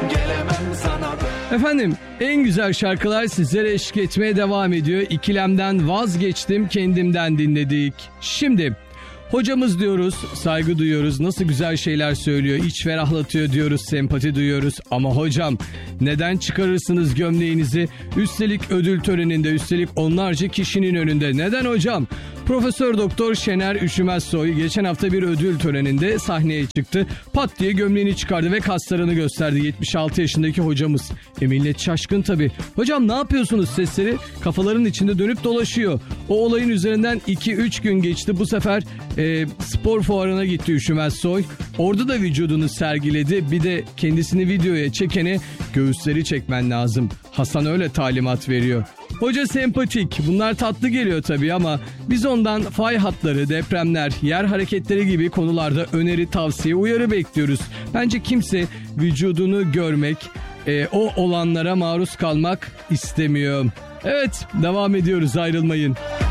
gelemem sana ben. Efendim, en güzel şarkılar sizlere eşlik etmeye devam ediyor. İkilemden vazgeçtim, kendimden dinledik. Şimdi hocamız diyoruz, saygı duyuyoruz, nasıl güzel şeyler söylüyor, iç ferahlatıyor diyoruz, sempati duyuyoruz. Ama hocam, neden çıkarırsınız gömleğinizi? Üstelik ödül töreninde, üstelik onlarca kişinin önünde. Neden hocam? Profesör Doktor Şener Üşümezsoy geçen hafta bir ödül töreninde sahneye çıktı. Pat diye gömleğini çıkardı ve kaslarını gösterdi 76 yaşındaki hocamız. Millet şaşkın tabii. Hocam ne yapıyorsunuz sesleri? Kafaların içinde dönüp dolaşıyor. O olayın üzerinden 2-3 gün geçti. Bu sefer spor fuarına gitti Üşümezsoy. Orada da vücudunu sergiledi. Bir de kendisini videoya çekene göğüsleri çekmen lazım. Hasan öyle talimat veriyor. Hoca sempatik, bunlar tatlı geliyor tabii ama biz ondan fay hatları, depremler, yer hareketleri gibi konularda öneri, tavsiye, uyarı bekliyoruz. Bence kimse vücudunu görmek, o olanlara maruz kalmak istemiyor. Evet, devam ediyoruz, ayrılmayın.